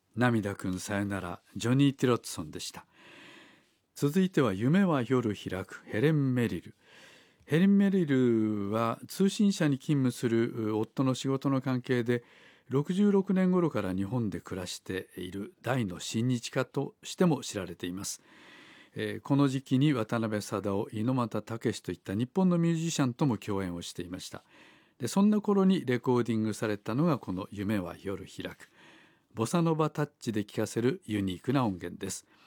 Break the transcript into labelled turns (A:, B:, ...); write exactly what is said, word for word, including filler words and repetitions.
A: 涙くんさよなら、ジョニー・ティロッツソンでした。続いては夢は夜開く、ヘレン・メリル。ヘレン・メリルは通信社に勤務する夫の仕事の関係でろくじゅうろくねん頃から日本で暮らしている大の親日家としても知られています。えー、この時期に渡辺貞夫、猪俣武といった日本のミュージシャンとも共演をしていました。でそんな頃にレコーディングされたのがこの夢は夜開く。ボサノバタッチで聴かせるユニークな音源です。